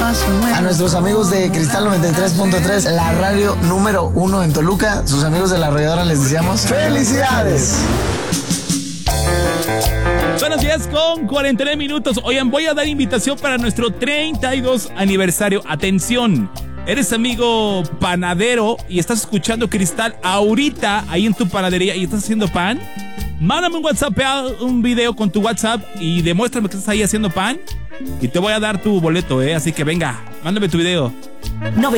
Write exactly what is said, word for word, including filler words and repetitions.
A nuestros amigos de Cristal noventa y tres punto tres, la radio número uno en Toluca, sus amigos de La Arrolladora, les deseamos ¡felicidades! Buenos días con cuarenta y nueve minutos. Oigan, voy a dar invitación para nuestro treinta y dos aniversario. Atención, eres amigo panadero y estás escuchando Cristal ahorita ahí en tu panadería y estás haciendo pan. Mándame un WhatsApp, un video con tu WhatsApp y demuéstrame que estás ahí haciendo pan y te voy a dar tu boleto, ¿eh? Así que venga, mándame tu video.